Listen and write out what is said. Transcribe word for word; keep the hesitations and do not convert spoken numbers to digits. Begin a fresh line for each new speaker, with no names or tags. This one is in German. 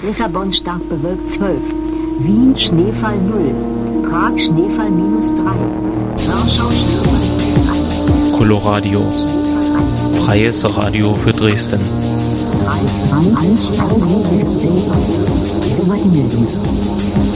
Lissabon stark bewölkt zwölf. Wien Schneefall null. Prag Schneefall minus drei. Warschau Schneefall eins.
Coloradio. Freies Radio für Dresden.
drei. Soweit die Meldung.